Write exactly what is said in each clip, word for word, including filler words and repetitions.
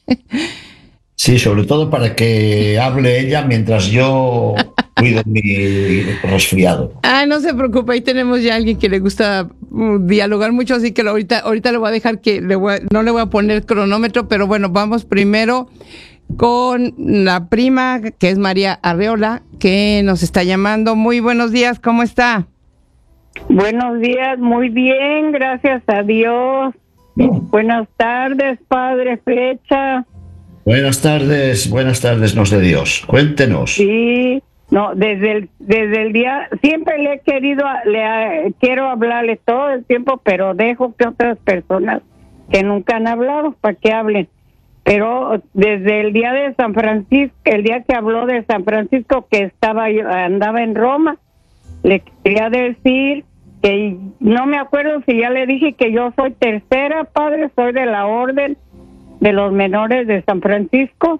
Sí, sobre todo para que hable ella mientras yo cuido mi resfriado. Ah, no se preocupe, ahí tenemos ya a alguien que le gusta uh, dialogar mucho, así que lo- ahorita, ahorita le voy a dejar que le voy a- no le voy a poner cronómetro, pero bueno, vamos primero con la prima, que es María Arreola, que nos está llamando. Muy buenos días, ¿cómo está? Buenos días, muy bien, gracias a Dios. Buenas tardes, Padre Fecha. Buenas tardes, buenas tardes, nos de Dios. Cuéntenos. Sí, no, desde el, desde el día, siempre le he querido, le quiero hablarle todo el tiempo, pero dejo que otras personas que nunca han hablado, para que hablen. Pero desde el día de San Francisco, el día que habló de San Francisco, que estaba yo, andaba en Roma, le quería decir que no me acuerdo si ya le dije que yo soy tercera, Padre, soy de la orden de los menores de San Francisco.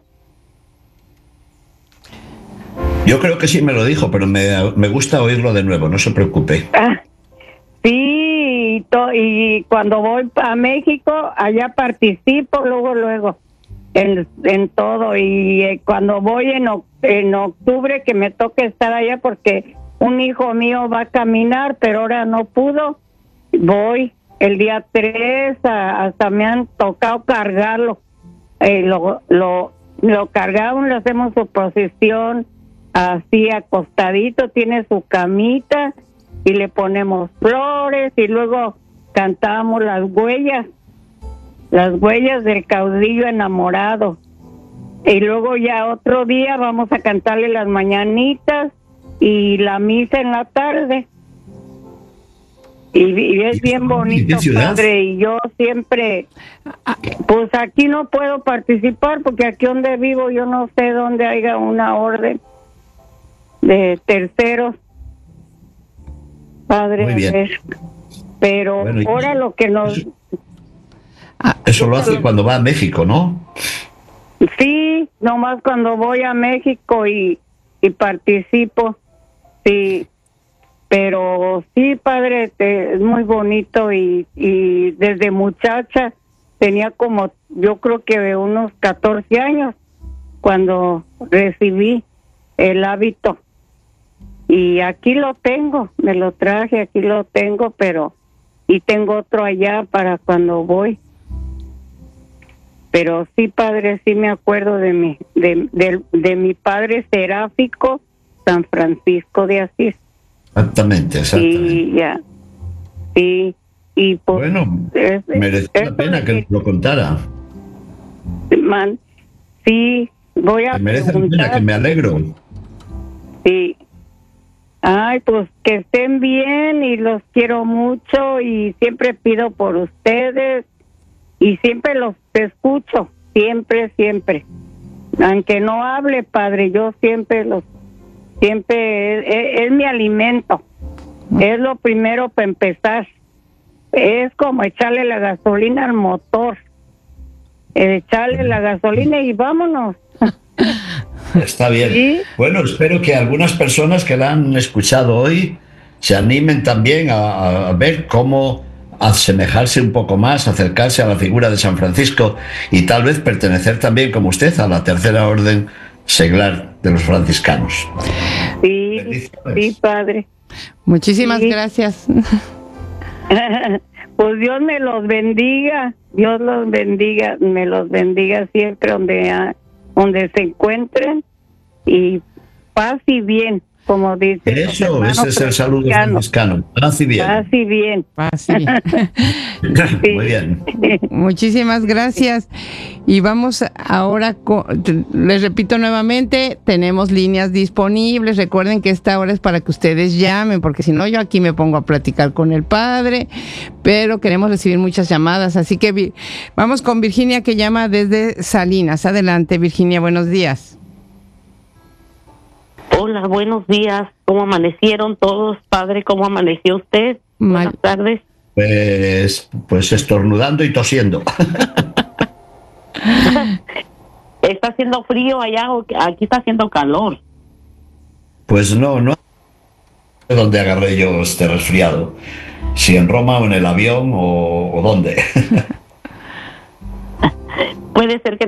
Yo creo que sí me lo dijo, pero me, me gusta oírlo de nuevo, no se preocupe. Ah, sí, y, to, y cuando voy a México, allá participo, luego, luego, en, en todo. Y eh, cuando voy en, en octubre, que me toca estar allá porque un hijo mío va a caminar, pero ahora no pudo, voy el día tres, a, hasta me han tocado cargarlo. Eh, lo, lo, lo cargamos, le hacemos su procesión así acostadito, tiene su camita y le ponemos flores y luego cantamos las huellas, las huellas del caudillo enamorado. Y luego ya otro día vamos a cantarle las mañanitas y la misa en la tarde. Y, y es bien bonito, Padre, y yo siempre, pues aquí no puedo participar porque aquí donde vivo yo no sé dónde haya una orden de terceros, Padre. Muy bien. Pero bueno, ahora y, lo que nos... Eso, eso lo hace cuando va a México, ¿no? Sí, nomás cuando voy a México y, y participo, sí. Pero sí, Padre, te, es muy bonito y, y desde muchacha tenía como, yo creo que de unos catorce años cuando recibí el hábito. Y aquí lo tengo, me lo traje, aquí lo tengo, pero y tengo otro allá para cuando voy. Pero sí, Padre, sí me acuerdo de mi de, de, de mi padre seráfico, San Francisco de Asís. Exactamente, exactamente. Y ya, sí, y pues, bueno, es, merece es, la pena que nos lo contara. Man, sí, voy a Me merece preguntar. la pena, que me alegro. Sí. Ay, pues que estén bien y los quiero mucho y siempre pido por ustedes y siempre los escucho, siempre, siempre. Aunque no hable, Padre, yo siempre los, siempre es, es, es mi alimento. Es lo primero para empezar. Es como echarle la gasolina al motor. Echarle la gasolina y vámonos. Está bien. ¿Sí? Bueno, espero que algunas personas que la han escuchado hoy se animen también a, a ver cómo asemejarse un poco más, acercarse a la figura de San Francisco y tal vez pertenecer también, como usted, a la tercera orden seglar de los franciscanos. Sí, sí, Padre. Muchísimas sí. gracias. Pues Dios me los bendiga, Dios los bendiga, me los bendiga siempre donde, donde se encuentren y paz y bien, como dice. Eso, ese es el saludo franciscano. Paz y bien. Paz y bien. Paz y bien. Sí. Muy bien. Muchísimas gracias. Y vamos ahora, con, les repito nuevamente, tenemos líneas disponibles. Recuerden que esta hora es para que ustedes llamen, porque si no yo aquí me pongo a platicar con el padre, pero queremos recibir muchas llamadas. Así que vamos con Virginia, que llama desde Salinas. Adelante, Virginia, buenos días. Hola, buenos días. ¿Cómo amanecieron todos, padre? ¿Cómo amaneció usted? Mal. Buenas tardes. Pues, pues estornudando y tosiendo. ¿Está haciendo frío allá o aquí está haciendo calor? Pues no, no sé dónde agarré yo este resfriado. Si en Roma o en el avión o, o dónde. Puede ser que